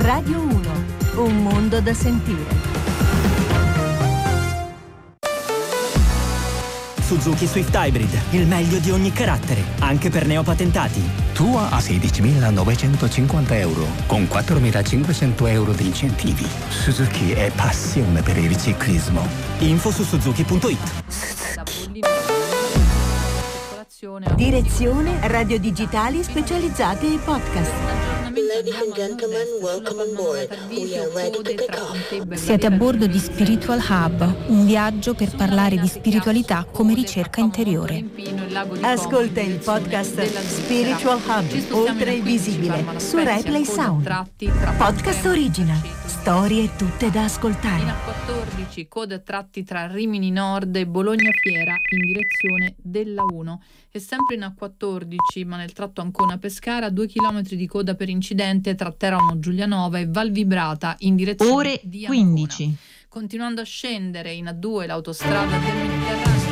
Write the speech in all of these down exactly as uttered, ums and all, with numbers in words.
Radio uno, un mondo da sentire. Suzuki Swift Hybrid, il meglio di ogni carattere, anche per neopatentati. Tua a sedicimilanovecentocinquanta euro, con quattromilacinquecento euro di incentivi. Suzuki è passione per il ciclismo. Info su suzuki punto it. Direzione Radio Digitali Specializzate e Podcast. Ladies and gentlemen, welcome on board. We are ready to pick off. Siete a bordo di Spiritual Hub, un viaggio per parlare di spiritualità come ricerca interiore. Ascolta il podcast Spiritual Hub, oltre il visibile, su Replay Sound. Podcast original, storie tutte da ascoltare. In A quattordici, coda tratti tra Rimini Nord e Bologna Fiera in direzione della uno. E sempre in A quattordici, ma nel tratto Ancona-Pescara, due chilometri di coda per incidente tra Teramo Giulianova e Val Vibrata in direzione ore di quindici. Ancona. Continuando a scendere in A due l'autostrada del Mediterraneo.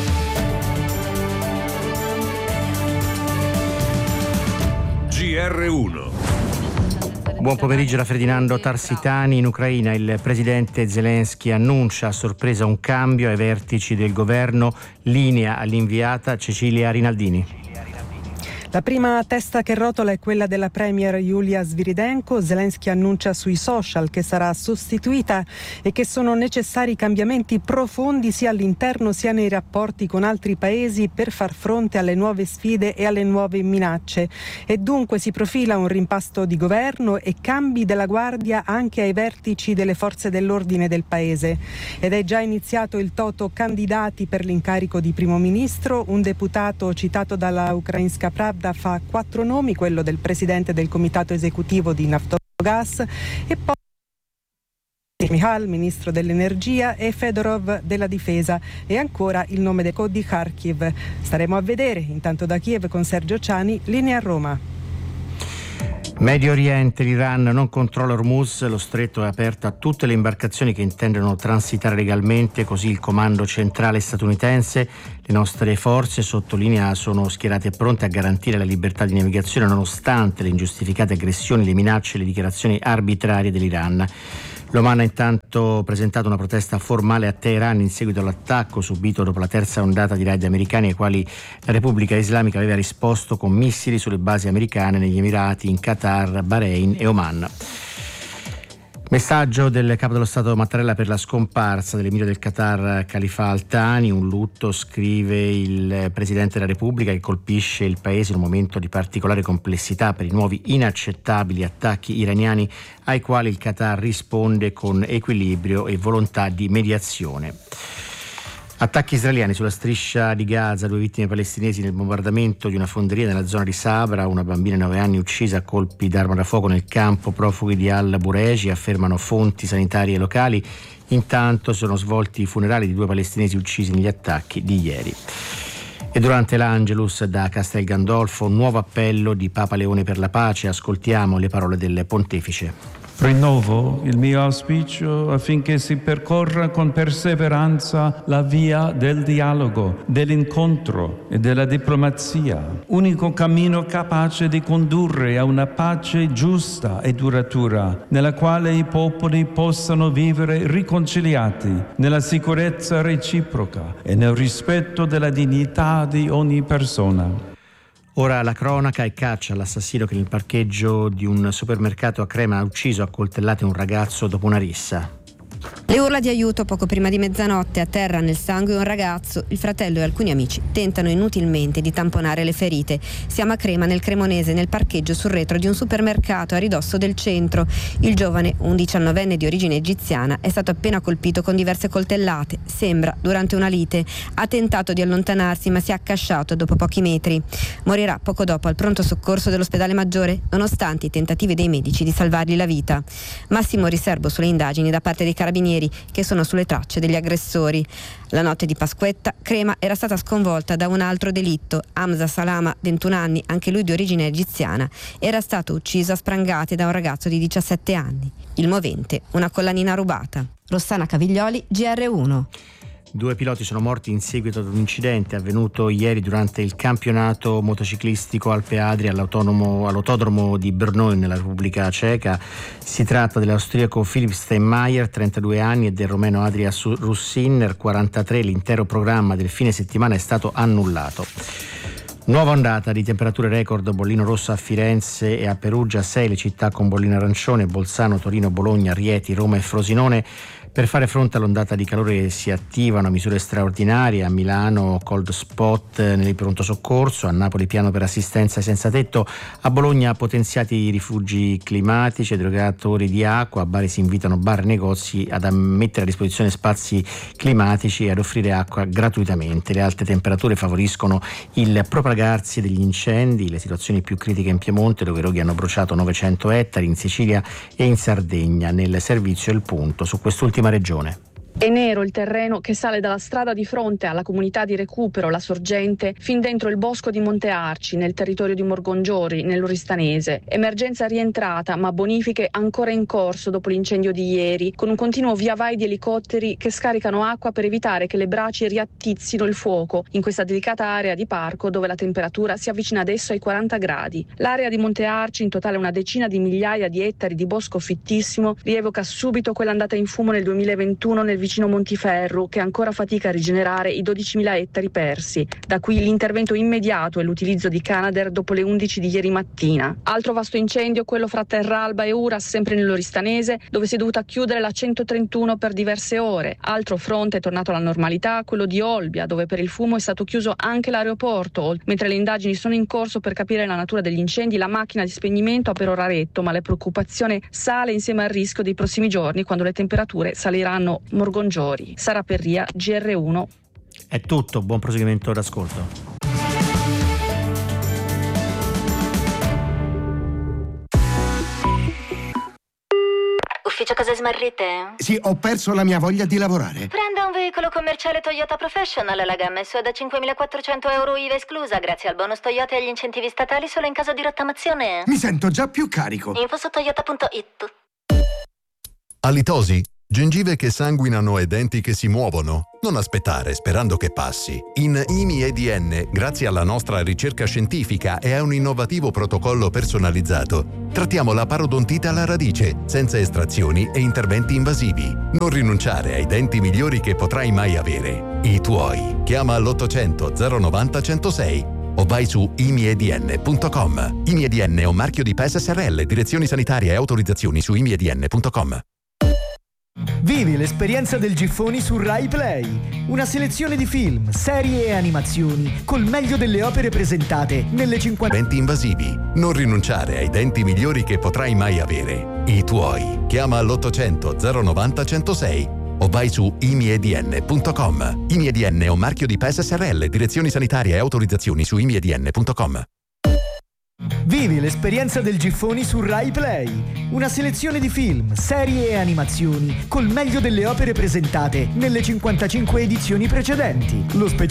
G R uno. Buon pomeriggio da Ferdinando Tarsitani. In Ucraina il presidente Zelensky annuncia a sorpresa un cambio ai vertici del governo, linea all'inviata Cecilia Rinaldini. La prima testa che rotola è quella della premier Yulia Sviridenko. Zelensky annuncia sui social che sarà sostituita e che sono necessari cambiamenti profondi sia all'interno sia nei rapporti con altri paesi per far fronte alle nuove sfide e alle nuove minacce. E dunque si profila un rimpasto di governo e cambi della guardia anche ai vertici delle forze dell'ordine del paese. Ed è già iniziato il toto candidati per l'incarico di primo ministro. Un deputato citato dalla Ukrainska Pravda fa quattro nomi, quello del presidente del comitato esecutivo di Naftogaz e poi Mihal, ministro dell'energia, e Fedorov della difesa, e ancora il nome del di Kharkiv. Staremo a vedere. Intanto da Kiev con Sergio Ciani, linea a Roma. Medio Oriente, l'Iran non controlla Hormuz, lo stretto è aperto a tutte le imbarcazioni che intendono transitare legalmente, così il comando centrale statunitense. Le nostre forze, sottolinea, sono schierate e pronte a garantire la libertà di navigazione nonostante le ingiustificate aggressioni, le minacce e le dichiarazioni arbitrarie dell'Iran. L'Oman ha intanto presentato una protesta formale a Teheran in seguito all'attacco subito dopo la terza ondata di raid americani ai quali la Repubblica Islamica aveva risposto con missili sulle basi americane negli Emirati, in Qatar, Bahrain e Oman. Messaggio del capo dello Stato Mattarella per la scomparsa dell'emiro del Qatar Khalifa Al Thani, un lutto, scrive il Presidente della Repubblica, che colpisce il paese in un momento di particolare complessità per i nuovi inaccettabili attacchi iraniani ai quali il Qatar risponde con equilibrio e volontà di mediazione. Attacchi israeliani sulla striscia di Gaza, due vittime palestinesi nel bombardamento di una fonderia nella zona di Sabra, una bambina di nove anni uccisa a colpi d'arma da fuoco nel campo profughi di Al-Bureji, affermano fonti sanitarie locali. Intanto sono svolti i funerali di due palestinesi uccisi negli attacchi di ieri. E durante l'Angelus da Castel Gandolfo, un nuovo appello di Papa Leone per la pace. Ascoltiamo le parole del pontefice. Rinnovo il mio auspicio affinché si percorra con perseveranza la via del dialogo, dell'incontro e della diplomazia, unico cammino capace di condurre a una pace giusta e duratura, nella quale i popoli possano vivere riconciliati, nella sicurezza reciproca e nel rispetto della dignità di ogni persona. Ora la cronaca e caccia all'assassino che nel parcheggio di un supermercato a Crema ha ucciso a coltellate un ragazzo dopo una rissa. Le urla di aiuto poco prima di mezzanotte, a terra nel sangue un ragazzo, il fratello e alcuni amici tentano inutilmente di tamponare le ferite. Siamo a Crema, nel Cremonese, nel parcheggio sul retro di un supermercato a ridosso del centro. Il giovane, un diciannovenne di origine egiziana, è stato appena colpito con diverse coltellate, sembra durante una lite. Ha tentato di allontanarsi ma si è accasciato dopo pochi metri. Morirà poco dopo al pronto soccorso dell'ospedale Maggiore, nonostante i tentativi dei medici di salvargli la vita. Massimo riservo sulle indagini da parte dei carabinieri, che sono sulle tracce degli aggressori. La notte di Pasquetta, Crema era stata sconvolta da un altro delitto. Hamza Salama, ventuno anni, anche lui di origine egiziana, era stato ucciso a sprangate da un ragazzo di diciassette anni. Il movente, una collanina rubata. Rossana Caviglioli, G R uno. Due piloti sono morti in seguito ad un incidente avvenuto ieri durante il campionato motociclistico Alpe Adria all'autonomo, all'autodromo di Brno nella Repubblica Ceca. Si tratta dell'austriaco Philipp Steinmeier, trentadue anni, e del romeno Adria Russinner, quarantatré. L'intero programma del fine settimana è stato annullato. Nuova ondata di temperature record: bollino rosso a Firenze e a Perugia, sei le città con bollino arancione, Bolzano, Torino, Bologna, Rieti, Roma e Frosinone. Per fare fronte all'ondata di calore si attivano misure straordinarie. A Milano cold spot nel pronto soccorso, a Napoli piano per assistenza ai senza tetto, a Bologna potenziati rifugi climatici, erogatori di acqua. A Bari si invitano bar e negozi ad mettere a disposizione spazi climatici e ad offrire acqua gratuitamente. Le alte temperature favoriscono il propagarsi degli incendi, le situazioni più critiche in Piemonte, dove i roghi hanno bruciato novecento ettari, in Sicilia e in Sardegna. Nel servizio Il Punto su quest'ultima regione. È nero il terreno che sale dalla strada di fronte alla comunità di recupero La Sorgente fin dentro il bosco di Monte Arci, nel territorio di Morgongiori, nell'Oristanese. Emergenza rientrata, ma bonifiche ancora in corso dopo l'incendio di ieri, con un continuo via vai di elicotteri che scaricano acqua per evitare che le braci riattizzino il fuoco in questa delicata area di parco dove la temperatura si avvicina adesso ai quaranta gradi. L'area di Monte Arci, in totale una decina di migliaia di ettari di bosco fittissimo, rievoca subito quella andata in fumo nel duemilaventuno nel vicino Montiferru, che ancora fatica a rigenerare i dodicimila ettari persi. Da qui l'intervento immediato e l'utilizzo di Canadair dopo le undici di ieri mattina. Altro vasto incendio, quello fra Terralba e Uras, sempre nell'Oristanese, dove si è dovuta chiudere la centotrentuno per diverse ore. Altro fronte è tornato alla normalità, quello di Olbia, dove per il fumo è stato chiuso anche l'aeroporto. Mentre le indagini sono in corso per capire la natura degli incendi, la macchina di spegnimento ha per ora retto, ma la preoccupazione sale insieme al rischio dei prossimi giorni, quando le temperature saliranno. Morgongiori. Sara Perria, G R uno. È tutto, buon proseguimento d'ascolto. Ufficio cose smarrite? Sì, ho perso la mia voglia di lavorare. Prenda un veicolo commerciale Toyota Professional, la gamma è sua da cinquemilaquattrocento euro I V A esclusa, grazie al bonus Toyota e agli incentivi statali solo in caso di rottamazione. Mi sento già più carico. Info su toyota punto it. Halitosi? Gengive che sanguinano e denti che si muovono? Non aspettare sperando che passi. In I M I E D N, grazie alla nostra ricerca scientifica e a un innovativo protocollo personalizzato, trattiamo la parodontite alla radice, senza estrazioni e interventi invasivi. Non rinunciare ai denti migliori che potrai mai avere. I tuoi. Chiama all'ottocento zero novanta centosei o vai su i m i e d n punto com. I M I E D N è un marchio di P E S S R L, direzioni sanitarie e autorizzazioni su i m i e d n punto com. Vivi l'esperienza del Giffoni su Rai Play. Una selezione di film, serie e animazioni col meglio delle opere presentate nelle cinquanta... Denti invasivi. Non rinunciare ai denti migliori che potrai mai avere. I tuoi. Chiama all'ottocento zero novanta centosei o vai su i m i e d n punto com. I M I E D N è un marchio di P E S S R L, direzioni sanitarie e autorizzazioni su i m i e d n punto com. Vivi l'esperienza del Giffoni su Rai Play. Una selezione di film, serie e animazioni col meglio delle opere presentate nelle cinquantacinque edizioni precedenti. Lo speciale